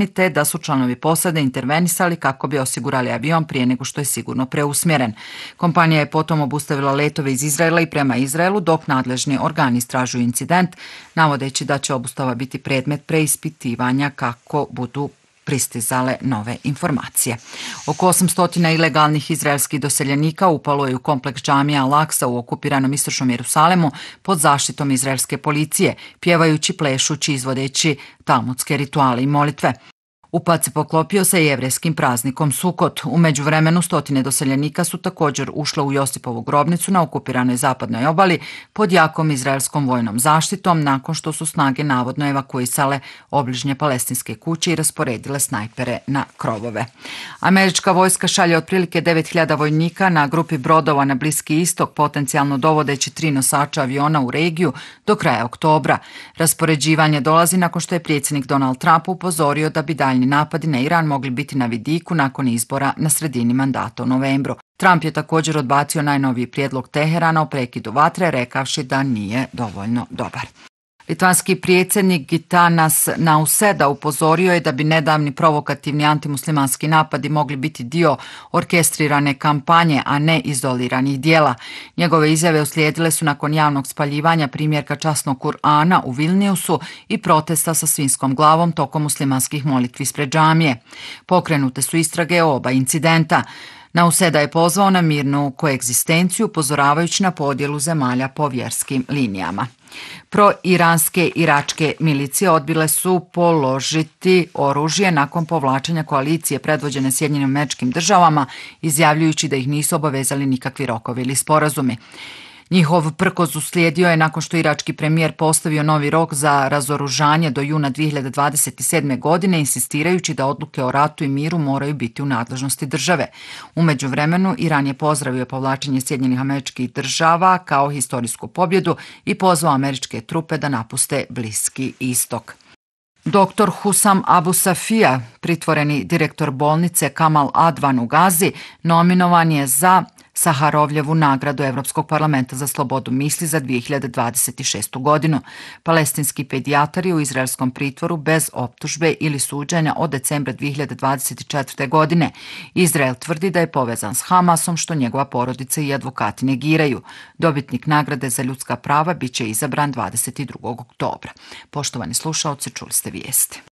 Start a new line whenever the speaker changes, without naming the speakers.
ubijeni te da su članovi posade intervenisali kako bi osigurali avion prije nego što je sigurno preusmjeren. Kompanija je potom obustavila letove iz Izraela i prema Izraelu dok nadležni organi istražuju incident, navodeći da će obustava biti predmet preispitivanja kako budu pristizale nove informacije. Oko 800 ilegalnih izraelskih doseljenika upalo je u kompleks džamija Al-Aksa u okupiranom istočnom Jerusalemu pod zaštitom izraelske policije, pjevajući, plešući, izvodeći talmudske rituale i molitve. Upad se poklopio sa jevrejskim praznikom Sukot. U međuvremenu stotine doseljenika su također ušle u Josipovu grobnicu na okupiranoj zapadnoj obali pod jakom izraelskom vojnom zaštitom nakon što su snage navodno evakuisale obližnje palestinske kuće i rasporedile snajpere na krovove. Američka vojska šalje otprilike 9.000 vojnika na grupi brodova na Bliski istok, potencijalno dovodeći 3 nosača aviona u regiju do kraja oktobra. Raspoređivanje dolazi nakon što je predsjednik Donald Trump upozorio da bi daljni napadi na Iran mogli biti na vidiku nakon izbora na sredini mandata u novembru. Trump je također odbacio najnoviji prijedlog Teherana o prekidu vatre, rekavši da nije dovoljno dobar. Litvanski predsjednik Gitanas Nauseda upozorio je da bi nedavni provokativni antimuslimanski napadi mogli biti dio orkestrirane kampanje, a ne izoliranih dijela. Njegove izjave uslijedile su nakon javnog spaljivanja primjerka časnog Kur'ana u Vilniusu i protesta sa svinjskom glavom tokom muslimanskih molitvi ispred džamije. Pokrenute su istrage o oba incidenta. Nauseda je pozvao na mirnu koegzistenciju, upozoravajući na podjelu zemalja po vjerskim linijama. Pro-iranske iračke milicije odbile su položiti oružje nakon povlačenja koalicije predvođene Sjedinjenim Američkim Državama, izjavljujući da ih nisu obavezali nikakvi rokovi ili sporazumi. Njihov prkos uslijedio je nakon što irački premijer postavio novi rok za razoružanje do juna 2027. godine, insistirajući da odluke o ratu i miru moraju biti u nadležnosti države. U međuvremenu, Iran je pozdravio povlačenje Sjedinjenih Američkih Država kao historijsku pobjedu i pozvao američke trupe da napuste Bliski istok. Dr. Hussam Abu Safia, pritvoreni direktor bolnice Kamal Advan u Gazi, nominovan je za Saharovljevu nagradu Europskog parlamenta za slobodu misli za 2026. godinu. Palestinski pedijatar je u izraelskom pritvoru bez optužbe ili suđenja od decembra 2024. godine. Izrael tvrdi da je povezan s Hamasom, što njegova porodica i advokati negiraju. Dobitnik nagrade za ljudska prava bit će izabran 22. oktobra. Poštovani slušaoci, čuli ste vijesti.